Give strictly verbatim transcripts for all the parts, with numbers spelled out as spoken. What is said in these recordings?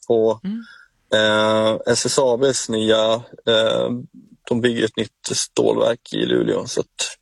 på mm. eh, S S A B:s nya, eh, de bygger ett nytt stålverk i Luleå, så att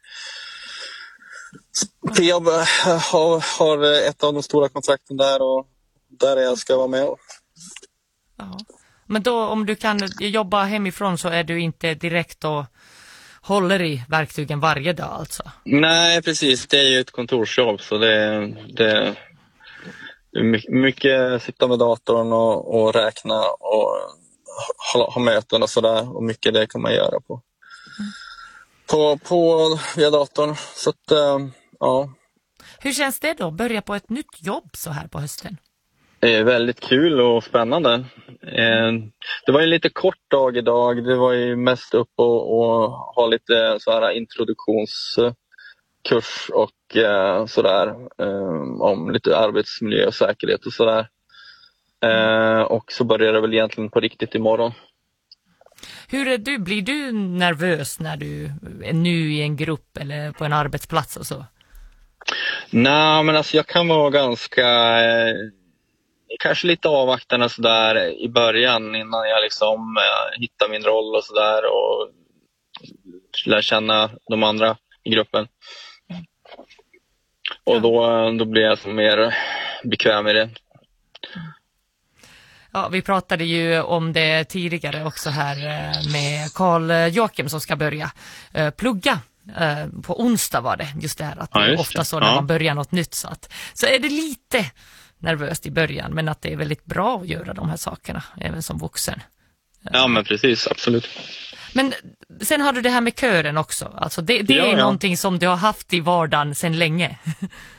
Peab har, har ett av de stora kontrakten där, och där jag ska vara med. Ja. Men då, om du kan jobba hemifrån, så är du inte direkt och håller i verktygen varje dag alltså? Nej, precis. Det är ju ett kontorsjobb, så det, det är mycket sitta med datorn och, och räkna och ha, ha möten och sådär, och mycket det kan man göra på mm. på, på via datorn, så att ja. Hur känns det då, börja på ett nytt jobb så här på hösten? Det är väldigt kul och spännande. Det var en lite kort dag idag. Det var ju mest upp och, och ha lite så här introduktionskurs och sådär om lite arbetsmiljö och säkerhet och sådär. Och så börjar det väl egentligen på riktigt imorgon. Hur är du? Blir du nervös när du är ny i en grupp eller på en arbetsplats och så? Nej, men alltså jag kan vara ganska... Kanske lite avvaktande så där i början, innan jag liksom eh, hittar min roll och så där, och lär känna de andra i gruppen. Och då, då blir jag så mer bekväm i det. Ja, vi pratade ju om det tidigare också här med Carl Joakim som ska börja eh, plugga. Eh, på onsdag var det just det här, att ja, det är ofta så när ja. man börjar något nytt, så, att, så är det lite nervöst i början, men att det är väldigt bra att göra de här sakerna även som vuxen. Ja, men precis, absolut. Men sen har du det här med kören också. Alltså det, det ja, är ja. någonting som du har haft i vardagen sedan länge.